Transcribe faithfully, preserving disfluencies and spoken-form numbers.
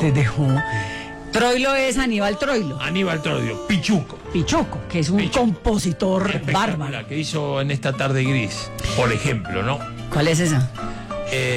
te dejó. Troilo es Aníbal Troilo. Aníbal Troilo, Pichuco. Pichuco, que es un Pichuco. compositor Espectacular, bárbaro. que hizo En esta tarde gris, por ejemplo, ¿no? ¿Cuál es esa? Eh,